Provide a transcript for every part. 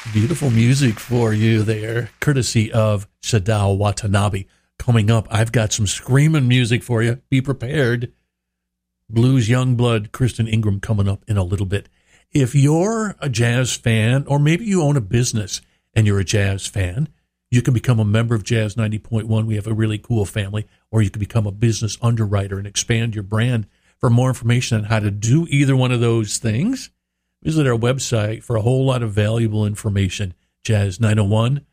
Beautiful music for you there, courtesy of Sadao Watanabe. Coming up, I've got some screaming music for you. Be prepared. Blues Youngblood, Kristen Ingram coming up in a little bit. If you're a jazz fan, or maybe you own a business and you're a jazz fan, you can become a member of Jazz 90.1. We have a really cool family. Or you can become a business underwriter and expand your brand. For more information on how to do either one of those things, visit our website for a whole lot of valuable information, jazz901.org.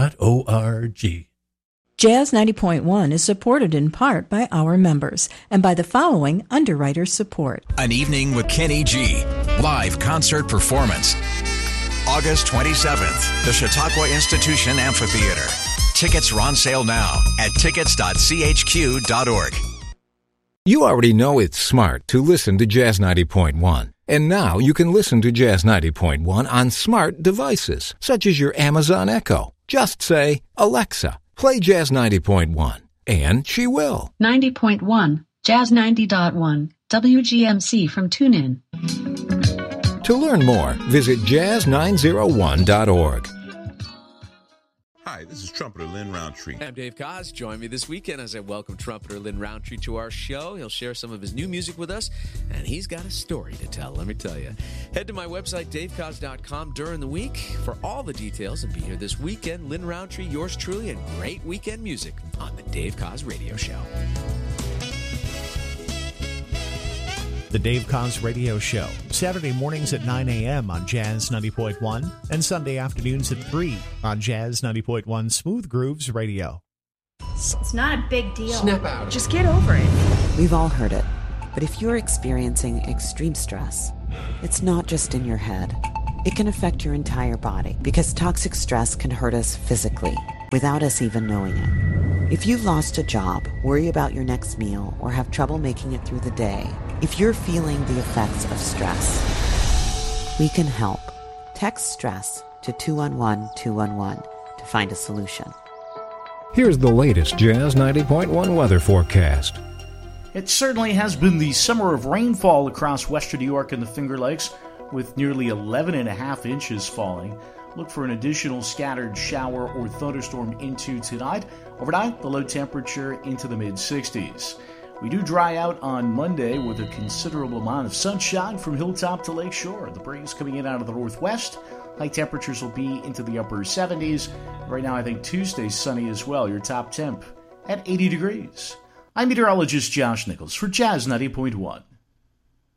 Jazz 90.1 is supported in part by our members and by the following underwriter support. An Evening with Kenny G. Live concert performance. August 27th, the Chautauqua Institution Amphitheater. Tickets are on sale now at tickets.chq.org. You already know it's smart to listen to Jazz 90.1. And now you can listen to Jazz 90.1 on smart devices, such as your Amazon Echo. Just say, Alexa, play Jazz 90.1, and she will. 90.1, Jazz 90.1, WGMC from TuneIn. To learn more, visit jazz901.org. Hi, this is trumpeter Lynn Roundtree. I'm Dave Koz. Join me this weekend as I welcome trumpeter Lynn Roundtree to our show. He'll share some of his new music with us, and he's got a story to tell, let me tell you. Head to my website, davekoz.com, during the week for all the details, and be here this weekend. Lynn Roundtree, yours truly, and great weekend music on the Dave Koz Radio Show. The Dave Koz Radio Show, Saturday mornings at 9 a.m. on Jazz 90.1 and Sunday afternoons at 3 on Jazz 90.1 Smooth Grooves Radio. It's not a big deal. Snap out. Just get over it. We've all heard it, but if you're experiencing extreme stress, it's not just in your head. It can affect your entire body because toxic stress can hurt us physically without us even knowing it. If you've lost a job, worry about your next meal, or have trouble making it through the day, if you're feeling the effects of stress, we can help. Text stress to 211-211 to find a solution. Here's the latest Jazz 90.1 weather forecast. It certainly has been the summer of rainfall across western New York and the Finger Lakes, with nearly 11.5 inches falling. Look for an additional scattered shower or thunderstorm into tonight. Overnight, the low temperature into the mid-60s. We do dry out on Monday with a considerable amount of sunshine from hilltop to lakeshore. The breeze coming in out of the northwest. High temperatures will be into the upper 70s. Right now, I think Tuesday's sunny as well. Your top temp at 80 degrees. I'm meteorologist Josh Nichols for Jazz 90.1.